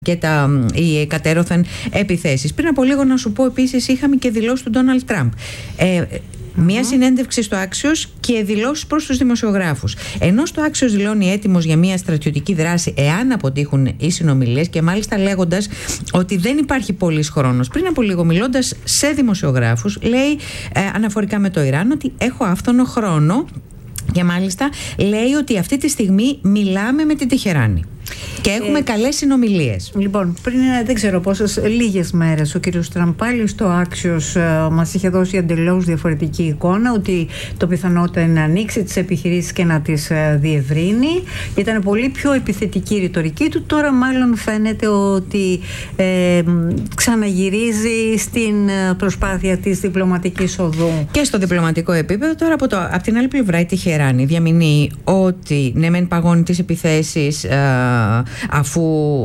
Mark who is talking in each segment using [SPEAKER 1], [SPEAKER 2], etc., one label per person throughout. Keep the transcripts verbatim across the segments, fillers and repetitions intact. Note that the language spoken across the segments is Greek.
[SPEAKER 1] και τα, οι κατέρωθεν επιθέσεις. Πριν από λίγο να σου πω επίσης είχαμε και δηλώσεις του Ντόναλντ Τραμπ. Ε, Μία συνέντευξη στο Axios και δηλώσεις προς τους δημοσιογράφους. Ενώ στο Axios δηλώνει έτοιμος για μια στρατιωτική δράση εάν αποτύχουν οι συνομιλίες, και μάλιστα λέγοντας ότι δεν υπάρχει πολύς χρόνος. Πριν από λίγο, μιλώντας σε δημοσιογράφους, λέει ε, αναφορικά με το Ιράν ότι έχω άφθονο χρόνο, και μάλιστα λέει ότι αυτή τη στιγμή μιλάμε με την Τεχεράνη και έχουμε ε, καλές συνομιλίες.
[SPEAKER 2] Λοιπόν, πριν δεν ξέρω πόσες λίγες μέρες ο κύριος Τραμπ πάλι στο Axios ε, μας είχε δώσει εντελώς διαφορετική εικόνα, ότι το πιθανότερο είναι να ανοίξει τις επιχειρήσεις και να τις ε, διευρύνει. Ήταν πολύ πιο επιθετική η ρητορική του. Τώρα μάλλον φαίνεται ότι ε, ξαναγυρίζει στην προσπάθεια της διπλωματικής οδού. Και στο διπλωματικό επίπεδο τώρα από, το, από την άλλη πλευρά η Τεχεράνη διαμηνύει ότι ναι μεν παγώνει τις επιθέσεις ε, αφού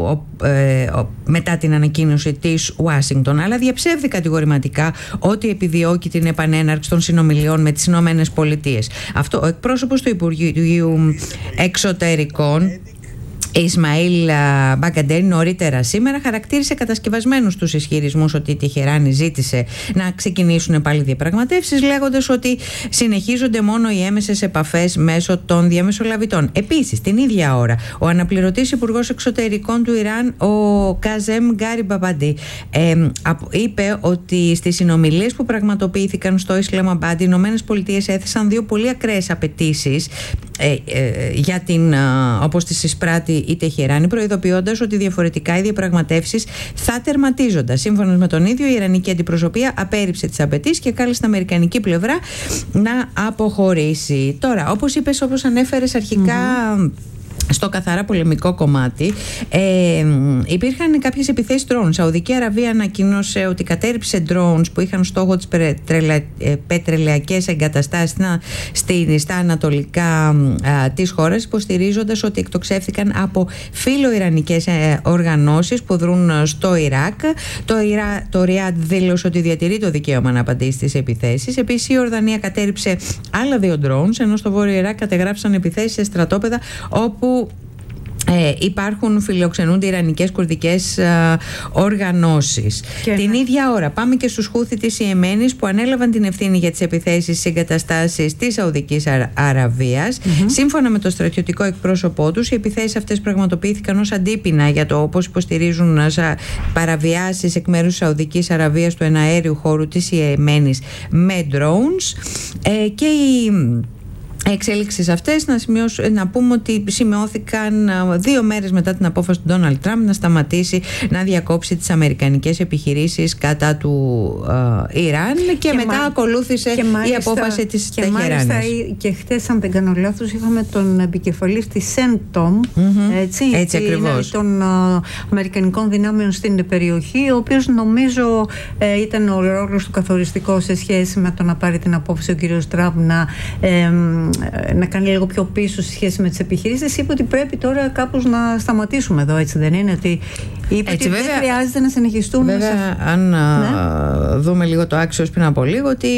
[SPEAKER 2] ε, μετά την ανακοίνωση της Ουάσιγκτον, αλλά διαψεύδει κατηγορηματικά ότι επιδιώκει την επανέναρξη των συνομιλιών με τις Ηνωμένες Πολιτείες. Αυτό ο εκπρόσωπος του Υπουργείου Εξωτερικών, Ισμαήλ Μπαγκαντέρ, νωρίτερα σήμερα χαρακτήρισε κατασκευασμένους τους ισχυρισμούς ότι η Τεχεράνη ζήτησε να ξεκινήσουν πάλι διαπραγματεύσεις, λέγοντας ότι συνεχίζονται μόνο οι έμεσες επαφές μέσω των διαμεσολαβητών. Επίσης, την ίδια ώρα, ο αναπληρωτής Υπουργός Εξωτερικών του Ιράν, ο Καζέμ Γκαριμπαμπαντή, ε, είπε ότι στις συνομιλίες που πραγματοποιήθηκαν στο Ισλαμαμπάντ, οι Ηνωμένες Πολιτείες έθεσαν δύο πολύ ακραίες απαιτήσεις ε, ε, για την, ε, όπως τις εισπράττει η Τεχεράνη, προειδοποιώντας ότι διαφορετικά οι διαπραγματεύσεις θα τερματίζονταν. Σύμφωνα με τον ίδιο, η Ιρανική αντιπροσωπεία απέρριψε τις απαιτήσεις και κάλεσε την Αμερικανική πλευρά να αποχωρήσει. Τώρα, όπως είπες, όπως ανέφερες αρχικά, mm-hmm. στο καθαρά πολεμικό κομμάτι, ε, υπήρχαν κάποιες επιθέσεις drones. Η Σαουδική Αραβία ανακοίνωσε ότι κατέρριψε drones που είχαν στόχο τις πετρελαιακές εγκαταστάσεις στη, στα ανατολικά α, της χώρας, υποστηρίζοντας ότι εκτοξεύθηκαν από φιλοϊρανικές ε, οργανώσεις που δρούν στο Ιράκ. Το, Ιρα, το Ριάντ δήλωσε ότι διατηρεί το δικαίωμα να απαντήσει στις επιθέσεις. Επίσης, η Ορδανία κατέρριψε άλλα δύο drones, ενώ στο Βόρειο Ιράκ κατεγράψαν επιθέσεις σε στρατόπεδα όπου Ε, υπάρχουν, φιλοξενούνται ιρανικές κουρδικές ε, οργανώσεις. Και την ναι. ίδια ώρα πάμε και στους Χούθι της Ιεμένης, που ανέλαβαν την ευθύνη για τις επιθέσεις στις εγκαταστάσεις της Σαουδικής Αρα- Αραβίας. Mm-hmm. Σύμφωνα με το στρατιωτικό εκπρόσωπό τους, οι επιθέσεις αυτές πραγματοποιήθηκαν ως αντίπεινα για το, όπως υποστηρίζουν, παραβιάσεις εκ μέρους της Σαουδικής Αραβίας του εναέριου χώρου της Ιεμένης με drones. Ε, και οι εξέλιξεις αυτές, να, να πούμε ότι σημειώθηκαν δύο μέρες μετά την απόφαση του Ντόναλντ Τραμπ να σταματήσει να διακόψει τις αμερικανικές επιχειρήσεις κατά του ε, Ιράν, και, και μετά μα... ακολούθησε και μάλιστα, η απόφαση της Τεχεράνης. Και μάλιστα και χτες, αν δεν κάνω λάθος, είχαμε τον επικεφαλής της Σέντομ, mm-hmm. έτσι,
[SPEAKER 1] έτσι ακριβώς,
[SPEAKER 2] των uh, αμερικανικών δυνάμεων στην περιοχή, ο οποίος νομίζω ε, ήταν ο ρόλος του καθοριστικό σε σχέση με το να πάρει την απόφαση ο κύριος Τραμπ να ε, να κάνει λίγο πιο πίσω σε σχέση με τις επιχειρήσεις. Είπε ότι πρέπει τώρα κάπως να σταματήσουμε εδώ, έτσι δεν είναι? Ότι είπε έτσι, ότι βέβαια, δεν χρειάζεται να συνεχιστούν.
[SPEAKER 1] Βέβαια, σε... αν ναι. δούμε λίγο το Axios πριν από λίγο, ότι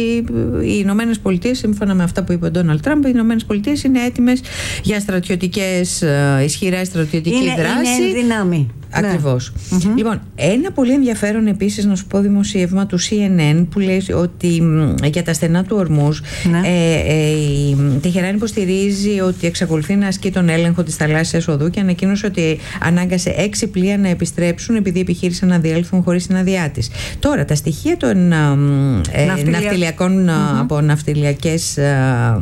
[SPEAKER 1] οι Ηνωμένες Πολιτείες, σύμφωνα με αυτά που είπε ο Ντόναλντ Τραμπ, οι Ηνωμένες Πολιτείες είναι έτοιμες για στρατιωτικές, ισχυρές στρατιωτική
[SPEAKER 2] είναι,
[SPEAKER 1] δράση.
[SPEAKER 2] Είναι δυνάμει.
[SPEAKER 1] Ακριβώς.
[SPEAKER 2] Ναι. Mm-hmm.
[SPEAKER 1] Λοιπόν, ένα πολύ ενδιαφέρον επίσης, να σου πω, δημοσίευμα του σι εν εν που λέει ότι για τα στενά του Ορμούζ, ναι. ε, ε, η Τεχεράνη υποστηρίζει ότι εξακολουθεί να ασκεί τον έλεγχο της θαλάσσιας οδού και ανακοίνωσε ότι ανάγκασε έξι πλοία να επιστρέψουν επειδή επιχείρησαν να διέλθουν χωρίς την αδειά της. Τώρα, τα στοιχεία των ε, Ναυτιλια... ναυτιλιακών mm-hmm. από ναυτιλιακές ε,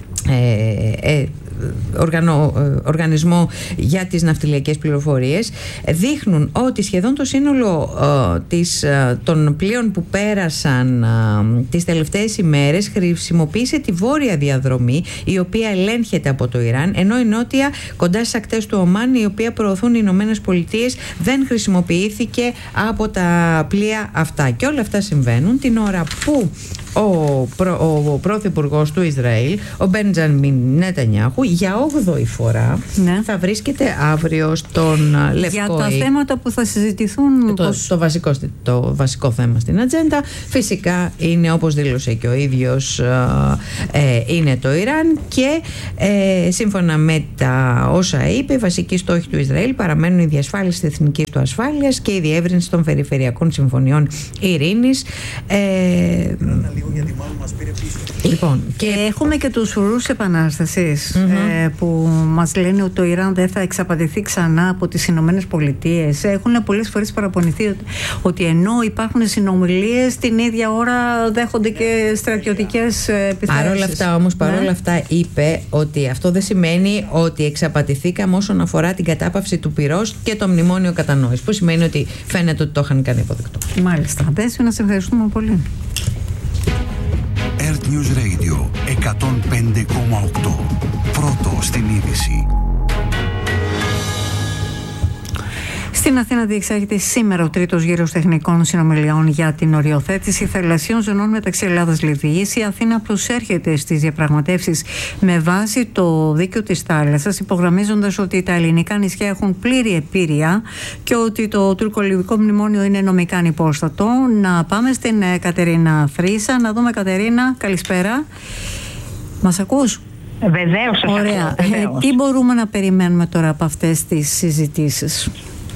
[SPEAKER 1] ε, Οργανο, οργανισμό για τις ναυτιλιακές πληροφορίες δείχνουν ότι σχεδόν το σύνολο ε, της, ε, των πλοίων που πέρασαν ε, τις τελευταίες ημέρες χρησιμοποίησε τη βόρεια διαδρομή, η οποία ελέγχεται από το Ιράν, ενώ η νότια κοντά στις ακτές του Ομάν, η οποία προωθούν οι Ηνωμένες Πολιτείες, δεν χρησιμοποιήθηκε από τα πλοία αυτά. Και όλα αυτά συμβαίνουν την ώρα που ο, προ, ο πρωθυπουργός του Ισραήλ, ο Μπεντζαμίν Νετανιάχου, για όγδοη φορά ναι. θα βρίσκεται αύριο στον Λευκό.
[SPEAKER 2] Για τα θέματα που θα συζητηθούν.
[SPEAKER 1] Το,
[SPEAKER 2] πως...
[SPEAKER 1] το, βασικό, το βασικό θέμα στην ατζέντα φυσικά είναι, όπως δήλωσε και ο ίδιος, ε, είναι το Ιράν και ε, σύμφωνα με τα όσα είπε, οι βασικοί στόχοι του Ισραήλ παραμένουν η διασφάλιση της εθνικής του ασφάλειας και η διεύρυνση των περιφερειακών συμφωνιών ειρήνης. Ε,
[SPEAKER 2] λοιπόν, και έχουμε και τους ουρούς επανάστασης mm-hmm. ε, που μας λένε ότι το Ιράν δεν θα εξαπατηθεί ξανά από τις Ηνωμένες Πολιτείες. Έχουν πολλές φορές παραπονηθεί ότι, ότι ενώ υπάρχουν συνομιλίες, την ίδια ώρα δέχονται και στρατιωτικές επιθέσεις.
[SPEAKER 1] Παρ' όλα αυτά όμως, παρόλα ναι. αυτά είπε ότι αυτό δεν σημαίνει ότι εξαπατηθήκαμε όσον αφορά την κατάπαυση του πυρός και το μνημόνιο κατανόησης, που σημαίνει ότι φαίνεται ότι το είχαν κάνει αποδεκτό.
[SPEAKER 2] Μάλιστα. Δέσποινα, να σε ευχαριστούμε πολύ.
[SPEAKER 3] Earth News Radio εκατόν πέντε κόμμα οκτώ. Πρώτο στην είδηση.
[SPEAKER 2] Στην Αθήνα διεξάγεται σήμερα ο τρίτος γύρος τεχνικών συνομιλιών για την οριοθέτηση θαλασσίων ζωνών μεταξύ Ελλάδας-Λιβύης. Η Αθήνα προσέρχεται στις διαπραγματεύσεις με βάση το δίκαιο της θάλασσας, υπογραμμίζοντας ότι τα ελληνικά νησιά έχουν πλήρη επίρρεια και ότι το τουρκο-λιβικό μνημόνιο είναι νομικά ανυπόστατο. Να πάμε στην Κατερίνα Φρίσα. Να δούμε, Κατερίνα, καλησπέρα. Μας ακούς?
[SPEAKER 4] Βεβαίως.
[SPEAKER 2] Ωραία. Ε, τι μπορούμε να περιμένουμε τώρα από αυτές τις συζητήσεις?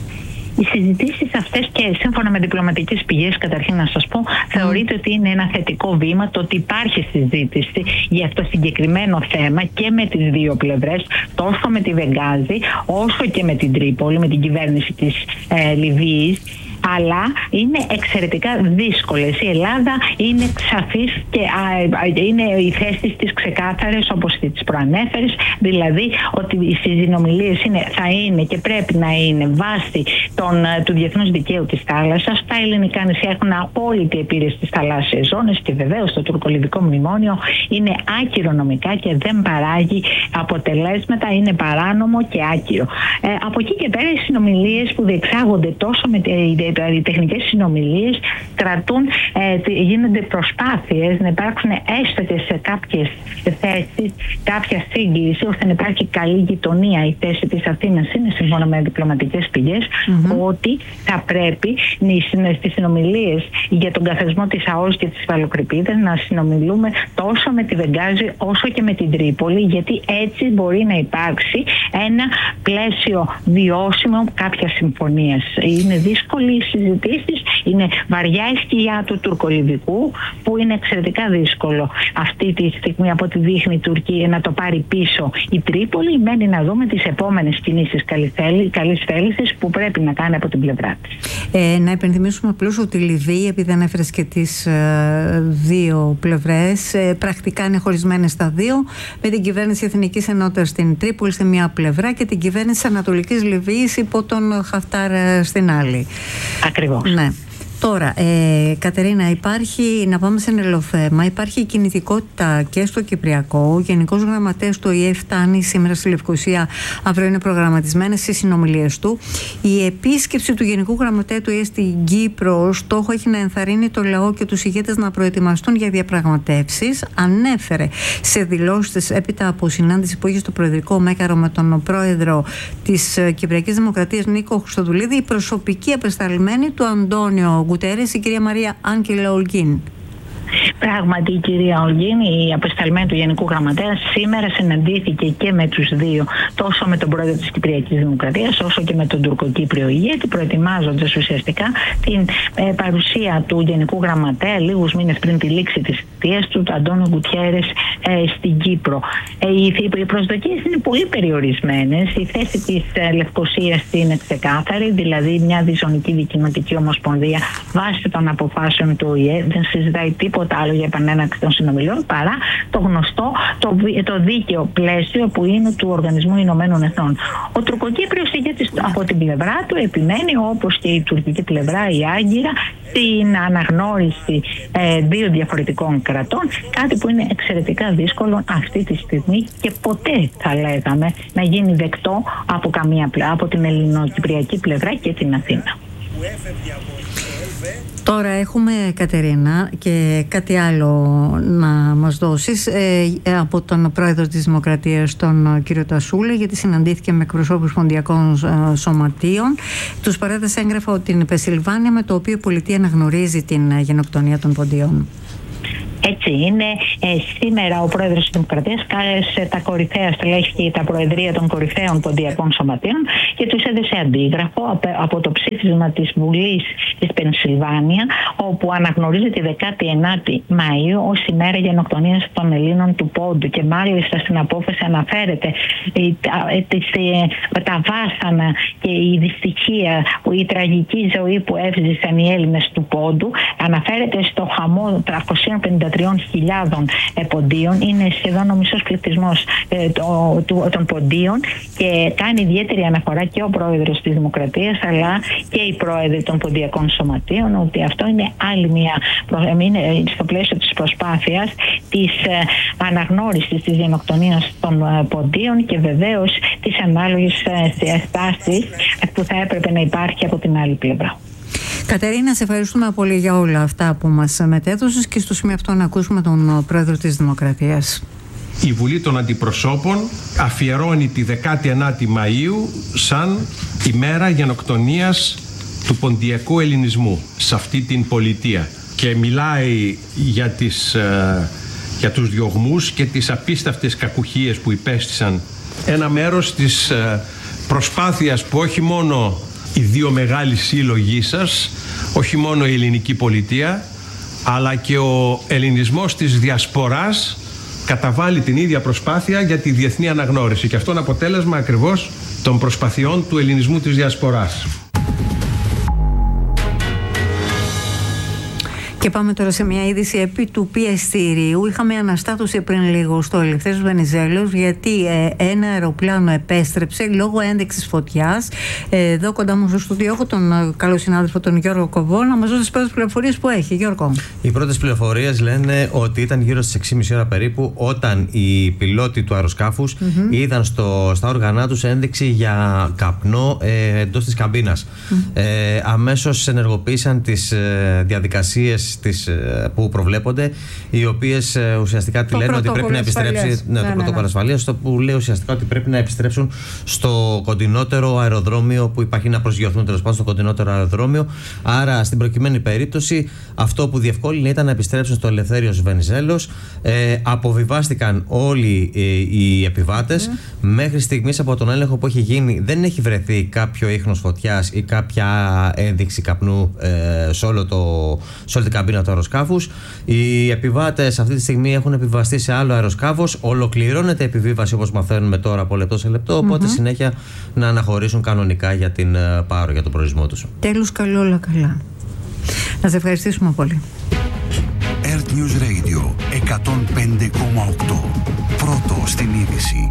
[SPEAKER 4] Οι συζητήσεις αυτές, και σύμφωνα με διπλωματικές πηγές, καταρχήν να σας πω, mm. θεωρείται ότι είναι ένα θετικό βήμα το ότι υπάρχει συζήτηση για αυτό το συγκεκριμένο θέμα και με τις δύο πλευρές, τόσο με τη Βενγάζη όσο και με την Τρίπολη, με την κυβέρνηση της ε, Λιβύης. Αλλά είναι εξαιρετικά δύσκολες. Η Ελλάδα είναι σαφής και α, είναι οι θέσεις της ξεκάθαρες, όπως τις προανέφερες, δηλαδή ότι οι συνομιλίες είναι, θα είναι και πρέπει να είναι βάση των, του διεθνούς δικαίου της θάλασσας. Τα ελληνικά νησιά έχουν απόλυτη επίρρεια στις θαλάσσιες ζώνες και βεβαίως το τουρκολιβικό μνημόνιο είναι άκυρο νομικά και δεν παράγει αποτελέσματα, είναι παράνομο και άκυρο. Ε, από εκεί και πέρα οι συνομιλίες που διεξάγονται τόσο με οι τεχνικές συνομιλίες κρατούν, ε, γίνονται προσπάθειες να υπάρξουν έστω και σε κάποιες θέσεις κάποια σύγκληση ώστε να υπάρχει καλή γειτονία. Η θέση της Αθήνας είναι, σύμφωνα με διπλωματικές πηγές, mm-hmm. ότι θα πρέπει στις συνομιλίες για τον καθεσμό της ΑΟΣ και της Βαλοκρηπίδας να συνομιλούμε τόσο με τη Βενγάζη όσο και με την Τρίπολη, γιατί έτσι μπορεί να υπάρξει ένα πλαίσιο βιώσιμο κάποια συμφωνίας. Είναι δύσκολη η συζητήσεις, είναι βαριά η σκιά του τουρκολιβικού, που είναι εξαιρετικά δύσκολο αυτή τη στιγμή, από ό,τι δείχνει η Τουρκία, να το πάρει πίσω η Τρίπολη. Μένει να δούμε τις επόμενες κινήσεις καλής θέλησης που πρέπει να κάνει από την πλευρά της.
[SPEAKER 2] Ε, να υπενθυμίσουμε απλώς ότι η Λιβύη, επειδή ανέφερες και τις ε, δύο πλευρές, ε, πρακτικά είναι χωρισμένες στα δύο, με την κυβέρνηση Εθνικής Ενότητας στην Τρίπολη σε μια πλευρά και την κυβέρνηση Ανατολικής Λιβύης υπό τον Χαφτάρ στην άλλη.
[SPEAKER 4] Ακριβώς.
[SPEAKER 2] Ναι. Τώρα, ε, Κατερίνα, υπάρχει, να πάμε σε ένα άλλο θέμα, υπάρχει κινητικότητα και στο Κυπριακό. Ο Γενικός Γραμματέας του Ο Η Ε φτάνει σήμερα στη Λευκοσία, αύριο είναι προγραμματισμένες στις συνομιλίες του. Η επίσκεψη του Γενικού Γραμματέα του Ο Η Ε στην Κύπρο στόχο έχει να ενθαρρύνει το λαό και τους ηγέτες να προετοιμαστούν για διαπραγματεύσεις. Ανέφερε σε δηλώσεις έπειτα από συνάντηση που είχε στο Προεδρικό Μέγαρο με τον πρόεδρο της Κυπριακής Δημοκρατίας Νίκο Χριστοδουλίδη, η προσωπική απεσταλμένη του Αντώνιο Γκουτέρες, η κυρία Μαρία Άγγελα Ολγκίν.
[SPEAKER 4] Πράγματι, η κυρία Ολγκίν, η απεσταλμένη του Γενικού Γραμματέα, σήμερα συναντήθηκε και με τους δύο, τόσο με τον πρόεδρο της Κυπριακής Δημοκρατίας, όσο και με τον τουρκοκύπριο ηγέτη, προετοιμάζοντας ουσιαστικά την ε, παρουσία του Γενικού Γραμματέα λίγους μήνες πριν τη λήξη της θητείας του, του Αντώνιο Γκουτιέρες, ε, στην Κύπρο. Ε, οι, οι προσδοκίες είναι πολύ περιορισμένες. Η θέση της ε, Λευκοσίας είναι ξεκάθαρη, δηλαδή μια διζωνική δικοινοτική ομοσπονδία βάσει των αποφάσεων του Ο Η Ε. Δεν συζητάει τίποτα άλλο για επανέναρξη των συνομιλιών παρά το γνωστό, το, το δίκαιο πλαίσιο που είναι του Οργανισμού Ηνωμένων Εθνών. Ο τουρκοκύπριος ηγέτης από την πλευρά του επιμένει, όπως και η τουρκική πλευρά, η Άγκυρα, την αναγνώριση ε, δύο διαφορετικών κρατών, κάτι που είναι εξαιρετικά δύσκολο αυτή τη στιγμή και ποτέ, θα λέγαμε, να γίνει δεκτό από καμία πλευρά, από την ελληνοκυπριακή πλευρά και την Αθήνα.
[SPEAKER 2] Τώρα έχουμε, Κατερίνα, και κάτι άλλο να μας δώσεις ε, από τον πρόεδρο της Δημοκρατίας, τον κύριο Τασούλη, γιατί συναντήθηκε με εκπροσώπους ποντιακών ε, σωματείων. Τους παρέδωσε έγγραφα από την Πενσιλβάνια, με το οποίο η πολιτεία αναγνωρίζει την γενοκτονία των ποντίων.
[SPEAKER 4] Έτσι είναι. Ε, σήμερα ο πρόεδρος της Δημοκρατίας κάλεσε τα κορυφαία στελέχη και τα προεδρία των κορυφαίων ποντιακών σωματείων και τους έδωσε αντίγραφο από το ψήφισμα της Βουλής της Πενσιλβάνια, όπου αναγνωρίζει τη δεκάτη ενάτη Μαΐου ως ημέρα γενοκτονίας των Ελλήνων του Πόντου, και μάλιστα στην απόφαση αναφέρεται τα βάσανα και η δυστυχία, η τραγική ζωή που έβζησαν οι Έλληνες του Πόντου. Αναφέρεται στο χαμό τριακόσιων πενήντα τριών χιλιάδων ποντίων, είναι σχεδόν ο μισός πληθυσμός ε, το, το, των ποντίων, και κάνει ιδιαίτερη αναφορά και ο πρόεδρος της Δημοκρατίας αλλά και οι πρόεδροι των ποντιακών σωματείων, ότι αυτό είναι άλλη μια, είναι στο πλαίσιο της προσπάθειας της ε, αναγνώρισης της γενοκτονίας των ε, ποντίων και βεβαίως της ανάλογης ε, στάσης που θα έπρεπε να υπάρχει από την άλλη πλευρά.
[SPEAKER 2] Κατερίνα, σε ευχαριστούμε πολύ για όλα αυτά που μας μετέδωσες, και στο σημείο αυτό να ακούσουμε τον πρόεδρο της Δημοκρατίας.
[SPEAKER 5] Η Βουλή των Αντιπροσώπων αφιερώνει τη δεκάτη ενάτη Μαΐου σαν ημέρα γενοκτονίας του ποντιακού ελληνισμού σε αυτή την πολιτεία, και μιλάει για, τις, για τους διωγμούς και τις απίστευτες κακουχίες που υπέστησαν, ένα μέρος της προσπάθειας που όχι μόνο οι δύο μεγάλοι σύλλογοι σας, όχι μόνο η ελληνική πολιτεία, αλλά και ο ελληνισμός της διασποράς καταβάλει την ίδια προσπάθεια για τη διεθνή αναγνώριση, και αυτό είναι αποτέλεσμα ακριβώς των προσπαθειών του ελληνισμού της διασποράς.
[SPEAKER 2] Και πάμε τώρα σε μια είδηση επί του πιεστηρίου. Είχαμε αναστάτωση πριν λίγο στο Ελευθέριος Βενιζέλος, γιατί ε, ένα αεροπλάνο επέστρεψε λόγω ένδειξης φωτιάς. Ε, εδώ κοντά μου στο στούντιο έχω τον ε, καλό συνάδελφο τον Γιώργο Κοβό να μας δώσει τις πρώτες πληροφορίες που έχει. Γιώργο.
[SPEAKER 6] Οι πρώτες πληροφορίες λένε ότι ήταν γύρω στις έξι και μισή ώρα περίπου, όταν οι πιλότοι του αεροσκάφους mm-hmm. είδαν στο, στα όργανά τους ένδειξη για καπνό ε, εντός της καμπίνας. Mm-hmm. Ε, αμέσως ενεργοποίησαν τις ε, διαδικασίες Τις, που προβλέπονται, οι οποίες ουσιαστικά τη λένε ότι πρέπει να επιστρέψει. Ναι, ναι, το πρωτόκολλο ασφαλείας, το που λέει ουσιαστικά ότι πρέπει να επιστρέψουν στο κοντινότερο αεροδρόμιο που υπάρχει, να προσγειωθούν τέλος πάντων στο κοντινότερο αεροδρόμιο. Άρα, στην προκειμένη περίπτωση, αυτό που διευκόλυνε ήταν να επιστρέψουν στο Ελευθέριος Βενιζέλος. Ε, αποβιβάστηκαν όλοι ε, οι επιβάτες. Mm. Μέχρι στιγμής, από τον έλεγχο που έχει γίνει, δεν έχει βρεθεί κάποιο ίχνος φωτιάς ή κάποια ένδειξη καπνού ε, σε όλο το. Σε όλη την καμπίνα του αεροσκάφους. Οι επιβάτες αυτή τη στιγμή έχουν επιβαστεί σε άλλο αεροσκάφος. Ολοκληρώνεται η επιβίβαση, όπως μαθαίνουμε τώρα, από λεπτό σε λεπτό. Οπότε mm-hmm. συνέχεια να αναχωρήσουν κανονικά για την Πάρο, για τον προορισμό τους.
[SPEAKER 2] Τέλος, καλό, όλα καλά. Να σε ευχαριστήσουμε πολύ.
[SPEAKER 3] Earth News Radio εκατόν πέντε κόμμα οκτώ. Πρώτο στην είδηση.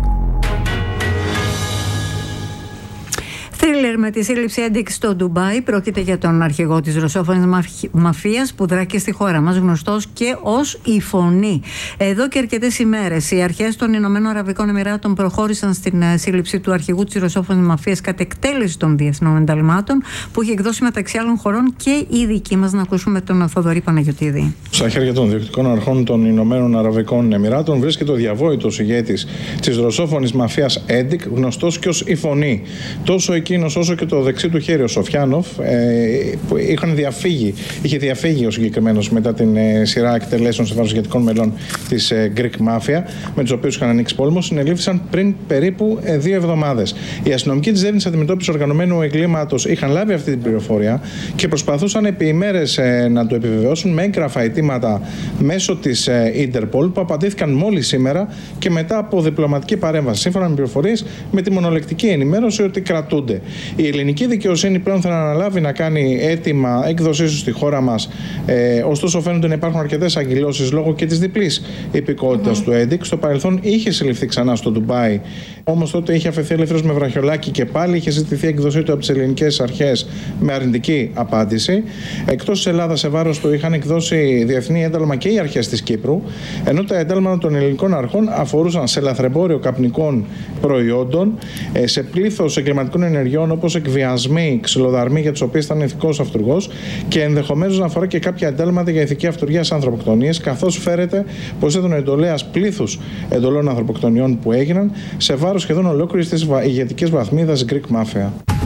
[SPEAKER 2] Θρίλερ με τη σύλληψη ένδειξη στο Ντουμπάι. Πρόκειται για τον αρχηγό της ρωσόφωνης μαφίας που δρά και στη χώρα μας, γνωστός και ως η Φωνή. Εδώ και αρκετές ημέρες οι αρχές των Ηνωμένων Αραβικών Εμιράτων προχώρησαν στην σύλληψη του αρχηγού της ρωσόφωνης μαφίας κατ' εκτέλεση των διεθνών ενταλμάτων, που έχει εκδώσει μεταξύ άλλων χωρών και η δική μας. Να ακούσουμε τον Θοδωρή Παναγιωτίδη.
[SPEAKER 7] Στα χέρια των διοικητικών αρχών των Ηνωμένων Αραβικών Εμιράτων βρίσκεται ο διαβόητος ηγέτης της ρωσόφωνης μαφίας Έντικ, γνωστός και ως η Φωνή. Τόσο εκείνος όσο και το δεξί του χέρι ο Σοφιάνοφ ε, που είχαν διαφύγει, είχε διαφύγει ο συγκεκριμένος μετά την ε, σειρά εκτελέσεων σε βάρος ηγετικών μελών της ε, Greek Mafia, με τους οποίους είχαν ανοίξει πόλεμο, συνελήφθησαν πριν περίπου ε, δύο εβδομάδες. Οι αστυνομικοί της Διεύθυνσης Αντιμετώπισης Οργανωμένου Εγκλήματος είχαν λάβει αυτή την πληροφορία και προσπαθούσαν επί ημέρες ε, να το επιβεβαιώσουν με έγγραφα αιτήματα μέσω της ε, Interpol, που απαντήθηκαν μόλις σήμερα και μετά από διπλωματική παρέμβαση. Σύμφωνα με πληροφορίες, με τη μονολεκτική ενημέρωση ότι κρατούνται. Η ελληνική δικαιοσύνη πλέον θα αναλάβει να κάνει αίτημα έκδοσής του στη χώρα μας. Ε, ωστόσο, φαίνονται να υπάρχουν αρκετές αγκυλώσεις λόγω και της διπλής υπηκότητας mm-hmm. του Έντικ. Στο παρελθόν είχε συλληφθεί ξανά στο Ντουμπάι, όμως τότε είχε αφαιθεί ελεύθερος με βραχιολάκι και πάλι είχε ζητηθεί έκδοσή του από τις ελληνικές αρχές με αρνητική απάντηση. Εκτός της Ελλάδας, σε βάρος του είχαν εκδώσει διεθνή ένταλμα και οι αρχές της Κύπρου, ενώ τα ένταλμα των ελληνικών αρχών αφορούσαν σε λαθρεμπόριο καπνικών προϊόντων, σε πλήθος εγκληματικών ενεργειών όπως εκβιασμοί, ξυλοδαρμοί για τους οποίους ήταν ηθικός αυτουργός και ενδεχομένως να αφορά και κάποια εντάλματα για ηθική αυτουργία σε ανθρωποκτονίες, καθώς φέρεται πως έδωνε εντολέας πλήθους εντολών ανθρωποκτονιών που έγιναν σε βάρος σχεδόν ολόκληρης της ηγετικής βαθμίδας Greek Mafia.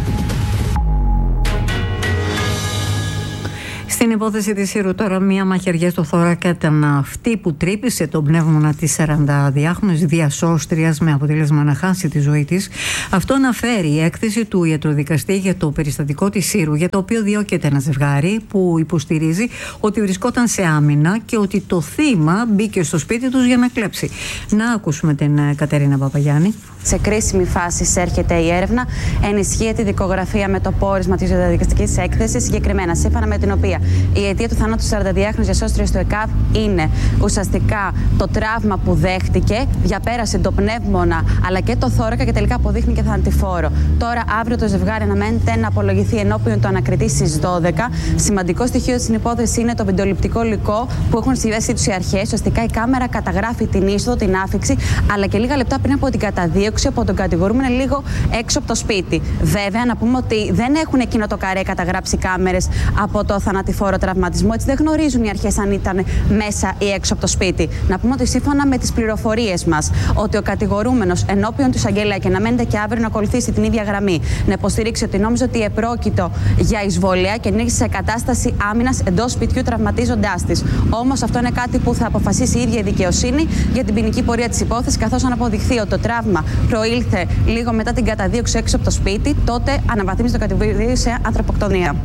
[SPEAKER 2] Στην υπόθεση της Σύρου τώρα, μία μαχαιριά στο θώρακα ήταν αυτή που τρύπησε τον πνεύμονα της σαρανταδυάχρονης διασώστριας με αποτέλεσμα να χάσει τη ζωή της. Αυτό αναφέρει η έκθεση του ιατροδικαστή για το περιστατικό της Σύρου, για το οποίο διώκεται ένα ζευγάρι που υποστηρίζει ότι βρισκόταν σε άμυνα και ότι το θύμα μπήκε στο σπίτι τους για να κλέψει. Να ακούσουμε την Κατερίνα Παπαγιάννη.
[SPEAKER 8] Σε κρίσιμη φάση εισέρχεται η έρευνα. Ενισχύεται η δικογραφία με το πόρισμα της ιατροδικαστικής έκθεσης, συγκεκριμένα σύμφωνα με την οποία η αιτία του θανάτου της σαρανταδυάχρονης διασώστριας του ΕΚΑΒ είναι ουσιαστικά το τραύμα που δέχτηκε, διαπέρασε το πνεύμονα αλλά και το θώρακα και τελικά αποδείχνει και θανατηφόρο. Τώρα, αύριο το ζευγάρι αναμένεται να απολογηθεί ενώπιον του ανακριτή στις δώδεκα. Σημαντικό στοιχείο στην υπόθεση είναι το βιντεοληπτικό υλικό που έχουν στη θέση τους οι αρχές. Ουσιαστικά η κάμερα καταγράφει την είσοδο, την άφιξη, αλλά και λίγα λεπτά πριν από την καταδίωξη από τον κατηγορούμενο λίγο έξω από το σπίτι. Βέβαια, να πούμε ότι δεν έχουν εκείνο το καρέ καταγράψει κάμερες από το θανατηφόρο τραυματισμό, έτσι δεν γνωρίζουν οι αρχές αν ήταν μέσα ή έξω από το σπίτι. Να πούμε ότι σύμφωνα με τις πληροφορίες μας, ότι ο κατηγορούμενος ενώπιον του εισαγγελέα και να μένετε και αύριο να ακολουθήσει την ίδια γραμμή, να υποστηρίξει ότι νόμιζε ότι επρόκειτο για εισβολέα και ενήργησε σε κατάσταση άμυνας εντός σπιτιού τραυματίζοντάς της. Όμως αυτό είναι κάτι που θα αποφασίσει η ίδια η δικαιοσύνη για την ποινική πορεία της υπόθεσης, καθώς αν αποδειχθεί ότι το τραύμα προήλθε λίγο μετά την καταδίωξη έξω από το σπίτι, τότε αναβαθμίζει το κατηγορείο σε ανθρωποκτονία.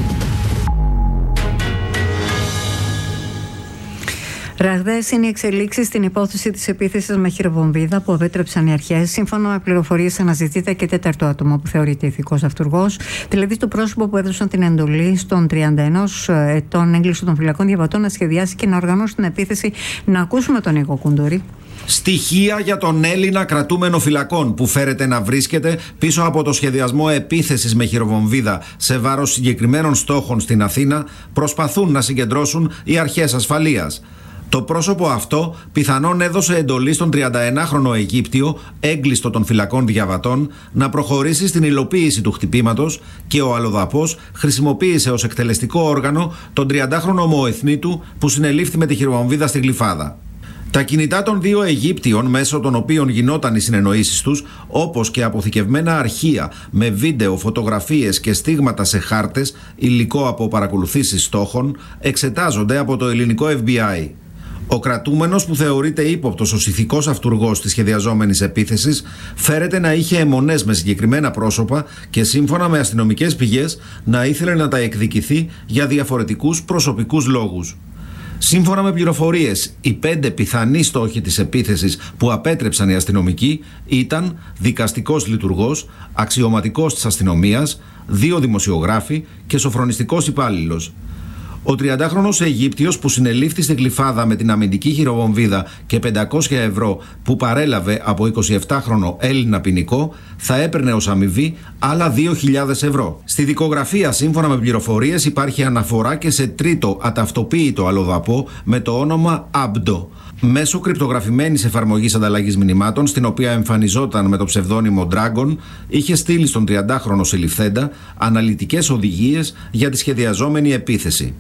[SPEAKER 2] Ραγδαίες είναι οι εξελίξεις στην υπόθεση της επίθεσης με χειροβομβίδα που απέτρεψαν οι αρχές. Σύμφωνα με πληροφορίες, αναζητείται και τέταρτο άτομο που θεωρείται ηθικός αυτουργός, δηλαδή το πρόσωπο που έδωσαν την εντολή στον τριάντα ένα ετών έγκλειστο των φυλακών διαβατών να σχεδιάσει και να οργανώσει την επίθεση. Να ακούσουμε τον Νίκο Κουντούρη.
[SPEAKER 9] Στοιχεία για τον Έλληνα κρατούμενο φυλακών που φέρεται να βρίσκεται πίσω από το σχεδιασμό επίθεσης με χειροβομβίδα σε βάρος συγκεκριμένων στόχων στην Αθήνα προσπαθούν να συγκεντρώσουν οι αρχές ασφαλείας. Το πρόσωπο αυτό πιθανόν έδωσε εντολή στον τριανταενάχρονο Αιγύπτιο, έγκλειστο των φυλακών διαβατών, να προχωρήσει στην υλοποίηση του χτυπήματος και ο αλλοδαπός χρησιμοποίησε ως εκτελεστικό όργανο τον τριαντάχρονο ομοεθνίτου που συνελήφθη με τη χειροβομβίδα στη Γλυφάδα. Τα κινητά των δύο Αιγύπτιων, μέσω των οποίων γινόταν οι συνεννοήσεις τους, όπως και αποθηκευμένα αρχεία με βίντεο, φωτογραφίες και στίγματα σε χάρτες, υλικό από παρακολουθήσεις στόχων, εξετάζονται από το ελληνικό εφ μπι άι. Ο κρατούμενος, που θεωρείται ύποπτος ως ηθικός αυτουργός της σχεδιαζόμενης επίθεσης, φέρεται να είχε αιμονές με συγκεκριμένα πρόσωπα και σύμφωνα με αστυνομικές πηγές να ήθελε να τα εκδικηθεί για διαφορετικούς προσωπικούς λόγους. Σύμφωνα με πληροφορίες, οι πέντε πιθανοί στόχοι της επίθεσης που απέτρεψαν οι αστυνομικοί ήταν δικαστικός λειτουργός, αξιωματικός της αστυνομίας, δύο δημοσιογράφοι και σοφρονιστικός υπάλληλος. Ο τριαντάχρονος Αιγύπτιος που συνελήφθη στη Γλυφάδα με την αμυντική χειροβομβίδα και πεντακόσια ευρώ που παρέλαβε από εικοσιεπτάχρονο Έλληνα ποινικό θα έπαιρνε ως αμοιβή άλλα δύο χιλιάδες ευρώ. Στη δικογραφία, σύμφωνα με πληροφορίες, υπάρχει αναφορά και σε τρίτο αταυτοποίητο αλλοδαπό με το όνομα Άμπντο. Μέσω κρυπτογραφημένης εφαρμογής ανταλλαγής μηνυμάτων, στην οποία εμφανιζόταν με το ψευδόνυμο Dragon, είχε στείλει στον τριαντάχρονο συλληφθέντα αναλυτικές οδηγίες για τη σχεδιαζόμενη επίθεση.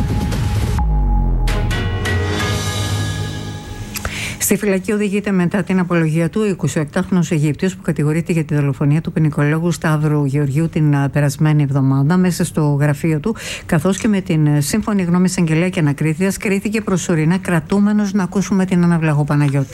[SPEAKER 2] Στη φυλακή οδηγείται μετά την απολογία του ο εικοσιοκτάχρονος Αιγύπτιος που κατηγορείται για τη δολοφονία του ποινικολόγου Σταύρου Γεωργίου την περασμένη εβδομάδα μέσα στο γραφείο του, καθώς και με την σύμφωνη γνώμη εισαγγελέα και ανακρίτριας κρίθηκε προσωρινά κρατούμενος. Να ακούσουμε την Αναβλαγό Παναγιώτη.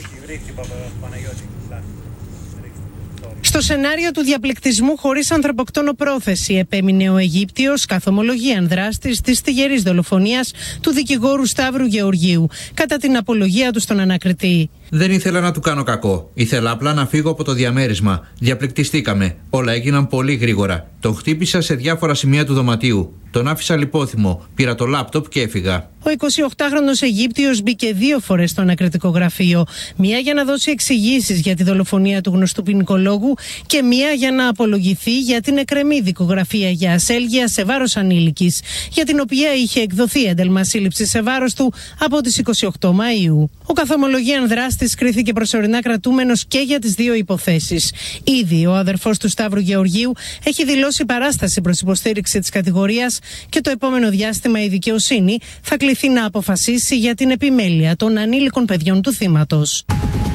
[SPEAKER 10] Στο σενάριο του διαπληκτισμού χωρίς ανθρωποκτόνο πρόθεση επέμεινε ο Αιγύπτιος καθ' ομολογίαν δράστης της τυγερής δολοφονίας του δικηγόρου Σταύρου Γεωργίου κατά την απολογία του στον ανακριτή.
[SPEAKER 11] Δεν ήθελα να του κάνω κακό. Ήθελα απλά να φύγω από το διαμέρισμα. Διαπληκτιστήκαμε. Όλα έγιναν πολύ γρήγορα. Τον χτύπησα σε διάφορα σημεία του δωματίου. Τον άφησα λιπόθυμο. Πήρα το λάπτοπ και έφυγα.
[SPEAKER 10] Ο εικοσιοκτάχρονος Αιγύπτιος μπήκε δύο φορές στο ανακριτικό γραφείο. Μία για να δώσει εξηγήσεις για τη δολοφονία του γνωστού ποινικολόγου και μία για να απολογηθεί για την εκκρεμή δικογραφία για ασέλγεια σε βάρος ανήλικης, για την οποία είχε εκδοθεί ένταλμα σύλληψης σε βάρος του από τις εικοστή ογδόη Μαΐου. Ο καθομολογίαν δράστης δικαστής κρίθηκε προσωρινά κρατούμενος και για τις δύο υποθέσεις. Ήδη ο αδερφός του Σταύρου Γεωργίου έχει δηλώσει παράσταση προς υποστήριξη της κατηγορίας και το επόμενο διάστημα η δικαιοσύνη θα κληθεί να αποφασίσει για την επιμέλεια των ανήλικων παιδιών του θύματος.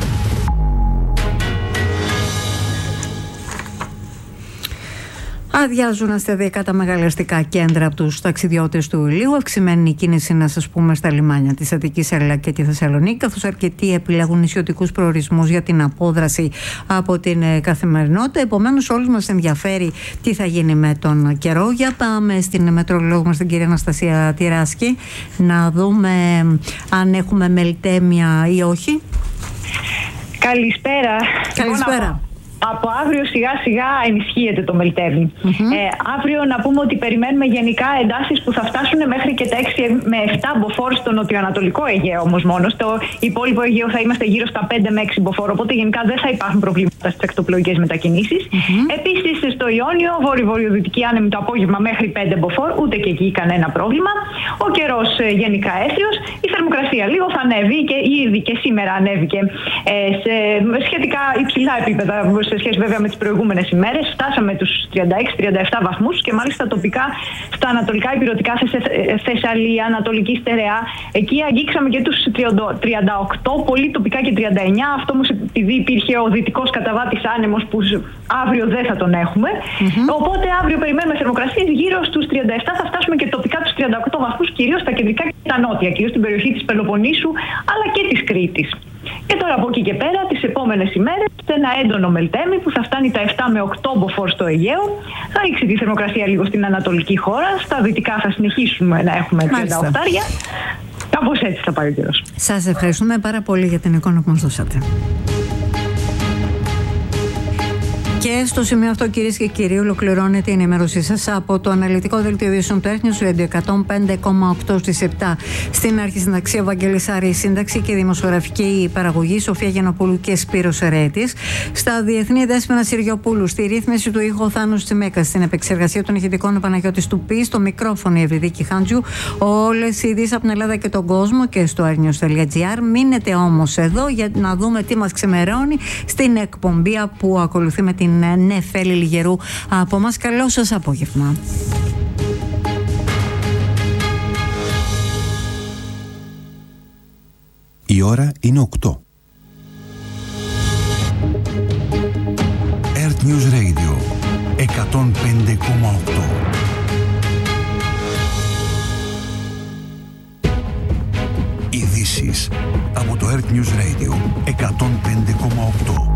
[SPEAKER 2] Αδειάζουν αστεδιακά τα μεγαλαστικά κέντρα από τους ταξιδιώτες του Ηλίου. Αυξημένη η κίνηση, να σας πούμε, στα λιμάνια της Αττικής, αλλά και τη Θεσσαλονίκη, καθώς αρκετοί επιλέγουν νησιωτικούς προορισμούς για την απόδραση από την καθημερινότητα. Επομένως, όλους μας ενδιαφέρει τι θα γίνει με τον καιρό. Για πάμε στην μετρολόγο μας, την κυρία Αναστασία Τυράσκη, να δούμε αν έχουμε μελτέμια ή όχι.
[SPEAKER 12] Καλησπέρα.
[SPEAKER 2] Καλησπέρα.
[SPEAKER 12] Από αύριο σιγά σιγά ενισχύεται το μελτέμι. Mm-hmm. Ε, αύριο να πούμε ότι περιμένουμε γενικά εντάσεις που θα φτάσουν μέχρι και τα έξι με επτά μποφόρ στο νοτιοανατολικό Αιγαίο όμως μόνο. Στο υπόλοιπο Αιγαίο θα είμαστε γύρω στα πέντε με έξι μποφόρ, οπότε γενικά δεν θα υπάρχουν προβλήματα στις ακτοπλοϊκές μετακινήσεις. Mm-hmm. Επίσης στο Ιόνιο, βόρειο-βορειοδυτική άνεμη το απόγευμα μέχρι πέντε μποφόρ, ούτε και εκεί κανένα πρόβλημα. Ο καιρός ε, γενικά έθριος. Η θερμοκρασία λίγο θα ανέβει και ήδη και σήμερα ανέβηκε ε, σε σχετικά υψηλά επίπεδα. Σε σχέση βέβαια με τις προηγούμενες ημέρες, φτάσαμε τους τριάντα έξι τριάντα επτά βαθμούς και μάλιστα τοπικά στα ανατολικά υπηρετικά, Θεσσαλία, Ανατολική Στερεά. Εκεί αγγίξαμε και τους τριάντα οκτώ, πολύ τοπικά και τριάντα εννιά. Αυτό όμως επειδή υπήρχε ο δυτικός καταβάτης άνεμος που αύριο δεν θα τον έχουμε. Mm-hmm. Οπότε αύριο περιμένουμε θερμοκρασίες γύρω στους τριάντα επτά, θα φτάσουμε και τοπικά τους τριάντα οκτώ βαθμούς, κυρίως στα κεντρικά και τα νότια, κυρίως στην περιοχή της Πελοποννήσου αλλά και της Κρήτης. Και τώρα από εκεί και πέρα, τις επόμενες ημέρες, σε ένα έντονο μελτέμι που θα φτάνει τα επτά με οκτώ μποφόρ στο Αιγαίο, θα ρίξει τη θερμοκρασία λίγο στην ανατολική χώρα. Στα δυτικά θα συνεχίσουμε να έχουμε τριάντα οκτώ. Κάπως έτσι θα πάει ο καιρός.
[SPEAKER 2] Σας ευχαριστούμε πάρα πολύ για την εικόνα που μας δώσατε. Και στο σημείο αυτό, κυρίες και κύριοι, ολοκληρώνεται η ενημέρωσή σας από το αναλυτικό δελτίο ειδήσεων του Earth News Radio εκατόν πέντε κόμμα οκτώ στις επτά. Στην αρχισυνταξία Βαγγέλης Άρη, σύνταξη και δημοσιογραφική παραγωγή Σοφία Γιαννοπούλου και Σπύρος Ερέτης. Στα διεθνή Δέσποινα Συριοπούλου, στη ρύθμιση του ήχου Θάνος Τσιμέκας, στην επεξεργασία των ηχητικών Παναγιώτης Τουπή, στο μικρόφωνο η Ευρυδίκη Χάντζου. Όλες οι ειδήσεις από την Ελλάδα και τον κόσμο και στο airnews τελεία gr. Μείνετε όμως εδώ για να δούμε τι μας ξεμερώνει στην εκπομπή που ακολουθεί με την Νεφέλη Λιγερού από μας. Καλό σας απόγευμα.
[SPEAKER 3] Η ώρα είναι οκτώ. Earth News Radio εκατόν πέντε κόμμα οκτώ. Ειδήσεις από το Earth News Radio εκατόν πέντε κόμμα οκτώ.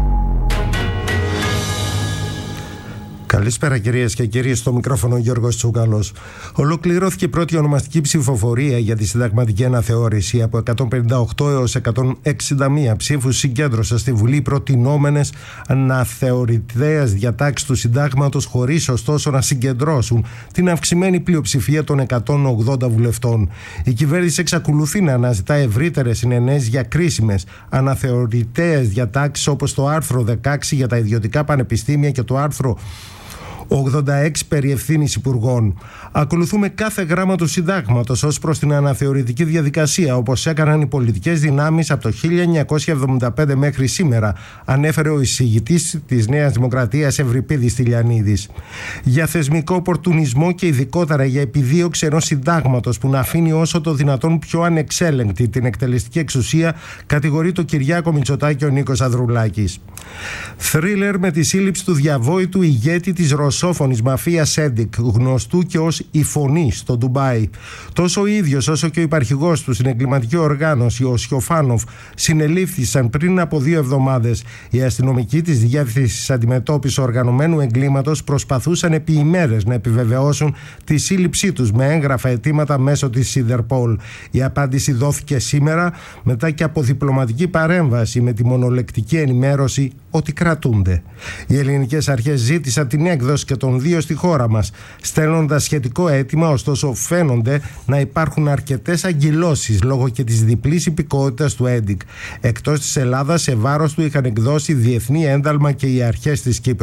[SPEAKER 13] Καλησπέρα κυρίες και κύριοι, στο μικρόφωνο Γιώργος Τσούκαλος. Ολοκληρώθηκε η πρώτη ονομαστική ψηφοφορία για τη συνταγματική αναθεώρηση. Από εκατόν πενήντα οκτώ έως εκατόν εξήντα μία ψήφους συγκέντρωσαν στη Βουλή προτινόμενες αναθεωρητές διατάξεις του συντάγματος, χωρίς ωστόσο να συγκεντρώσουν την αυξημένη πλειοψηφία των εκατόν ογδόντα βουλευτών. Η κυβέρνηση εξακολουθεί να αναζητά ευρύτερες συνενέσεις για κρίσιμες αναθεωρητές διατάξεις, όπως το άρθρο δεκαέξι για τα ιδιωτικά πανεπιστήμια και το άρθρο ογδόντα έξι περί ευθύνης υπουργών. Ακολουθούμε κάθε γράμμα του συντάγματος ως προς την αναθεωρητική διαδικασία, όπως έκαναν οι πολιτικές δυνάμεις από το χίλια εννιακόσια εβδομήντα πέντε μέχρι σήμερα, ανέφερε ο εισηγητής της Νέας Δημοκρατίας Ευρυπίδης Τηλιανίδης. Για θεσμικό οπορτουνισμό και ειδικότερα για επιδίωξη ενός συντάγματος που να αφήνει όσο το δυνατόν πιο ανεξέλεγκτη την εκτελεστική εξουσία, κατηγορεί το Κυριάκο Μητσοτάκη ο Νίκος Ανδρουλάκης. Θρίλερ με τη σύλληψη του διαβόητου ηγέτη της ρωσόφωνης μαφίας Έντικ, γνωστού και ως η Φωνή, στο Ντουμπάι. Τόσο ο ίδιος όσο και ο υπαρχηγός του στην εγκληματική οργάνωση, ο Σιωφάνοφ, συνελήφθησαν πριν από δύο εβδομάδες. Οι αστυνομικοί της Διεύθυνσης Αντιμετώπισης Οργανωμένου Εγκλήματος προσπαθούσαν επί ημέρες να επιβεβαιώσουν τη σύλληψή τους με έγγραφα αιτήματα μέσω της Ιντερπολ. Η απάντηση δόθηκε σήμερα μετά και από διπλωματική παρέμβαση με τη μονολεκτική ενημέρωση ότι κρατούνται. Οι ελληνικές αρχές ζήτησαν την έκδοση και των δύο στη χώρα μας, στέλνοντας σχετικό αίτημα, ωστόσο φαίνονται να υπάρχουν αρκετές αγκυλώσεις λόγω και της διπλής υπηκότητας του Έντικ. Εκτός της Ελλάδας, σε βάρος του είχαν εκδώσει διεθνή ένταλμα και οι αρχές της Κύπρου.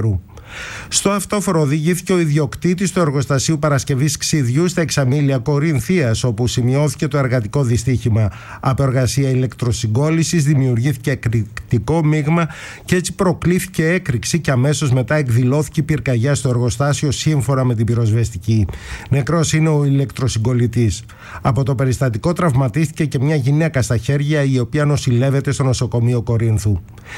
[SPEAKER 13] Στο αυτόφορο οδηγήθηκε ο ιδιοκτήτης του εργοστασίου παρασκευής ξυδιού στα Εξαμήλια Κορινθίας, όπου σημειώθηκε το εργατικό δυστύχημα. Από εργασία ηλεκτροσυγκόλλησης δημιουργήθηκε εκρηκτικό μείγμα και έτσι προκλήθηκε έκρηξη και αμέσως μετά εκδηλώθηκε πυρκαγιά στο εργοστάσιο, σύμφωνα με την πυροσβεστική. Νεκρός είναι ο ηλεκτροσυγκολλητής. Από το περιστατικό τραυματίστηκε και μια γυναίκα στα χέρια, η οποία νοσηλεύεται στο νοσοκομείο Κορίνθου.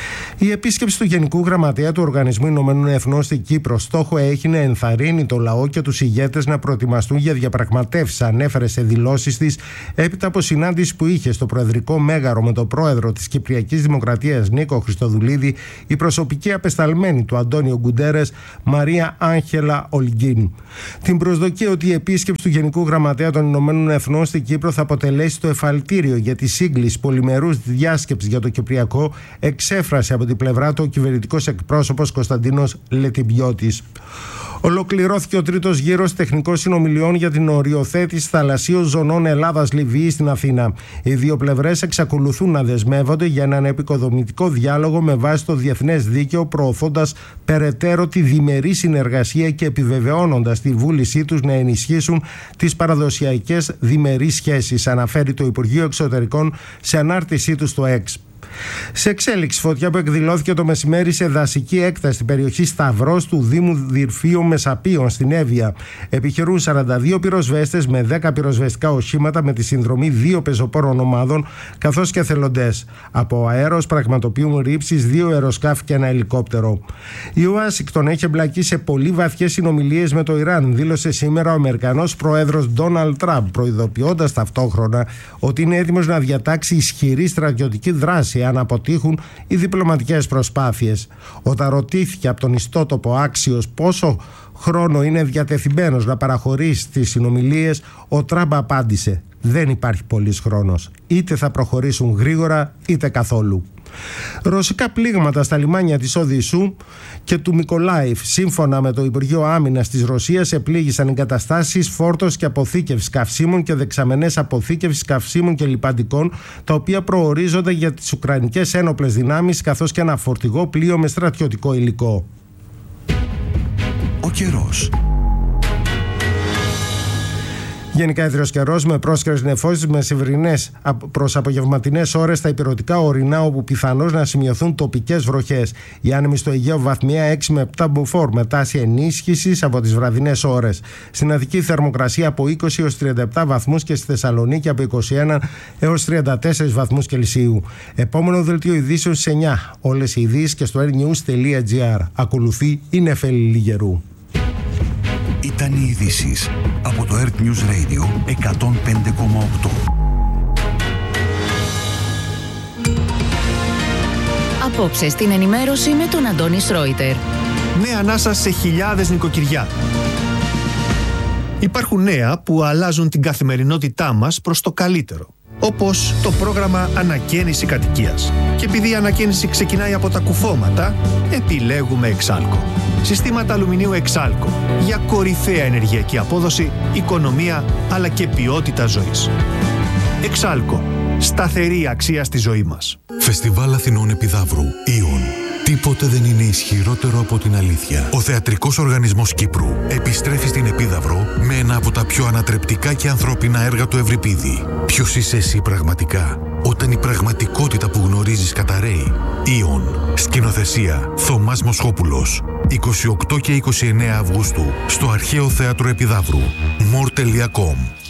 [SPEAKER 13] Η επίσκεψη του Γενικού Γραμματέα του Οργανισμού Ηνωμένων Εθνών στην Κύπρο στόχο έχει να ενθαρρύνει το λαό και τους ηγέτες να προετοιμαστούν για διαπραγματεύσεις, ανέφερε σε δηλώσεις της έπειτα από συνάντηση που είχε στο Προεδρικό Μέγαρο με τον πρόεδρο της Κυπριακής Δημοκρατίας Νίκο Χριστοδουλίδη η προσωπική απεσταλμένη του Αντώνιο Γκουντέρες, Μαρία Άγχελα Ολγκίν. Την προσδοκία ότι η επίσκεψη του Γενικού Γραμματέα των Ηνωμένων Εθνών στην Κύπρο θα αποτελέσει το εφαλτήριο για τη σύγκληση πολυμερούς διάσκεψης για το Κυπριακό εξέφρασε από την πλευρά του ο κυβερνητικός εκπρόσωπος Κωνσταντίνος Λετιμπιώτης. Ολοκληρώθηκε ο τρίτος γύρος τεχνικών συνομιλιών για την οριοθέτηση θαλασσίων ζωνών Ελλάδας-Λιβύης στην Αθήνα. Οι δύο πλευρές εξακολουθούν να δεσμεύονται για έναν επικοδομητικό διάλογο με βάση το διεθνές δίκαιο, προωθώντας περαιτέρω τη διμερή συνεργασία και επιβεβαιώνοντας τη βούλησή τους να ενισχύσουν τις παραδοσιακές διμερείς σχέσεις, αναφέρει το Υπουργείο Εξωτερικών σε ανάρτησή του στο X. Σε εξέλιξη, φωτιά που εκδηλώθηκε το μεσημέρι σε δασική έκταση στην περιοχή Σταυρός του Δήμου Δυρφίων Μεσαπίων στην Εύβοια. Επιχειρούν σαράντα δύο πυροσβέστες με δέκα πυροσβεστικά οχήματα με τη συνδρομή δύο πεζοπόρων ομάδων καθώς και εθελοντές. Από αέρος πραγματοποιούν ρήψεις δύο αεροσκάφη και ένα ελικόπτερο. Η Ουάσιγκτον έχει εμπλακεί σε πολύ βαθιές συνομιλίες με το Ιράν, δήλωσε σήμερα ο Αμερικανός πρόεδρος Ντόναλντ Τραμπ, προειδοποιώντας ταυτόχρονα ότι είναι έτοιμος να διατάξει ισχυρή στρατιωτική δράση αν αποτύχουν οι διπλωματικές προσπάθειες. Όταν ρωτήθηκε από τον ιστότοπο Άξιος πόσο χρόνο είναι διατεθειμένος να παραχωρήσει τις συνομιλίες, ο Τραμπ απάντησε: δεν υπάρχει πολύς χρόνος. Είτε θα προχωρήσουν γρήγορα είτε καθόλου. Ρωσικά πλήγματα στα λιμάνια της Οδυσσού και του Μικολάιφ. Σύμφωνα με το Υπουργείο Άμυνας της Ρωσίας, επλήγησαν εγκαταστάσεις φόρτωσης και αποθήκευσης καυσίμων και δεξαμενές αποθήκευσης καυσίμων και λιπαντικών, τα οποία προορίζονται για τις Ουκρανικές ένοπλες δυνάμεις, καθώς και ένα φορτηγό πλοίο με στρατιωτικό υλικό.
[SPEAKER 3] Ο καιρός.
[SPEAKER 13] Γενικά έθριος καιρός με πρόσκαιρες νεφώσεις με μεσημβρινές προς απογευματινές ώρες στα ηπειρωτικά ορεινά, όπου πιθανώς να σημειωθούν τοπικές βροχές. Οι άνεμοι στο Αιγαίο βαθμία έξι με επτά μποφόρ με τάση ενίσχυσης από τις βραδινές ώρες. Στην Αττική θερμοκρασία από είκοσι έως τριάντα επτά βαθμούς και στη Θεσσαλονίκη από είκοσι ένα έως τριάντα τέσσερις βαθμούς Κελσίου. Επόμενο δελτίο ειδήσεων στις εννιά. Όλες οι ειδήσεις και στο airnews τελεία gr. Ακολουθεί η Νεφέλη Λιγερού.
[SPEAKER 3] Ήταν οι ειδήσεις από το Earth News Radio εκατόν πέντε κόμμα οκτώ.
[SPEAKER 14] Απόψε στην ενημέρωση με τον Αντώνη Σρόιτερ.
[SPEAKER 15] Νέα ανάσα σε χιλιάδες νοικοκυριά. Υπάρχουν νέα που αλλάζουν την καθημερινότητά μας προς το καλύτερο. Όπως το πρόγραμμα Ανακαίνιση Κατοικίας. Και επειδή η ανακαίνιση ξεκινάει από τα κουφώματα, επιλέγουμε Εξάλκο. Συστήματα αλουμινίου Εξάλκο για κορυφαία ενεργειακή απόδοση, οικονομία αλλά και ποιότητα ζωής. Εξάλκο. Σταθερή αξία στη ζωή μας.
[SPEAKER 16] Φεστιβάλ Αθηνών Επιδαύρου. Ιον. Τίποτε δεν είναι ισχυρότερο από την αλήθεια. Ο Θεατρικός Οργανισμός Κύπρου επιστρέφει στην Επίδαυρο με ένα από τα πιο ανατρεπτικά και ανθρώπινα έργα του Ευρυπίδη. Ποιος είσαι εσύ πραγματικά, όταν η πραγματικότητα που γνωρίζεις καταραίει? Ιον. Σκηνοθεσία Θωμάς Μοσχόπουλος. είκοσι οκτώ και είκοσι εννέα Αυγούστου στο Αρχαίο Θέατρο Επιδαύρου. μορ τελεία κομ.